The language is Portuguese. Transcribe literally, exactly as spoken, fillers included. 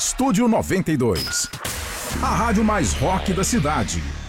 Estúdio noventa e dois. A rádio mais rock da cidade.